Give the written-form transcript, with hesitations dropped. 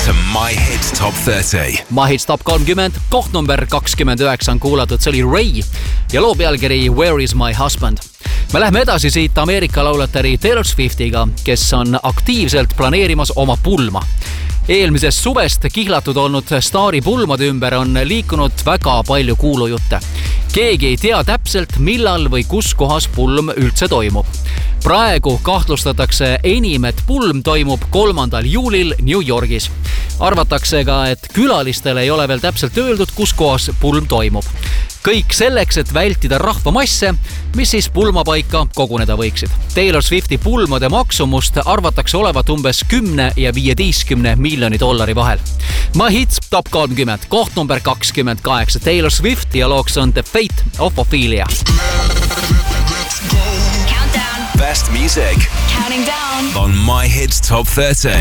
to My Hits Top 30. My Hits Top 30, koht number 29 on kuulatud, see oli Ray ja loo pealkiri Where is my husband? Me lähme edasi siit Ameerika laulatari Taylor Swiftiga, kes on aktiivselt planeerimas oma pulma. Eelmisest suvest kihlatud olnud staari pulmade ümber on liikunud väga palju kuulujutte. Keegi ei tea täpselt, millal või kus kohas pulm üldse toimub. Praegu kahtlustatakse enim, et pulm toimub 3. juulil New Yorgis. Arvatakse ka, et külalistele ei ole veel täpselt öeldud, kus kohas pulm toimub. Kõik selleks, et vältida rahvamasse, mis siis pulmapaika koguneda võiksid. Taylor Swifti pulmade maksumust arvatakse olevat umbes 10 ja 15 miljoni dollari vahel. My Hits Top 30, koht number 28, Taylor Swift ja looks on The Fate of Ophelia. Best music Counting down on My Hits Top 30.